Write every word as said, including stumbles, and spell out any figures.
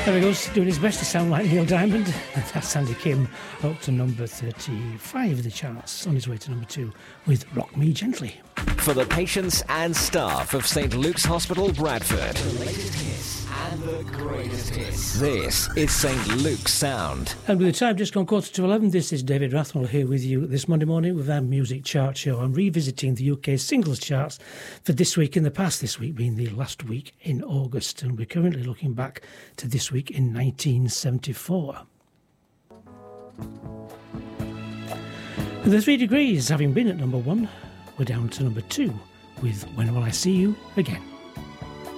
There he goes, doing his best to sound like Neil Diamond. That's Andy Kim, up to number thirty-five of the charts, on his way to number two with Rock Me Gently. For the patients and staff of Saint Luke's Hospital, Bradford. The latest hits and the greatest hits. This is Saint Luke's Sound. And with the time just gone quarter to eleven, this is David Rathwell here with you this Monday morning with our music chart show. I'm revisiting the U K singles charts for this week in the past, this week being the last week in August. And we're currently looking back to this week in nineteen seventy-four. The Three Degrees, having been at number one, we're down to number two with When Will I See You Again.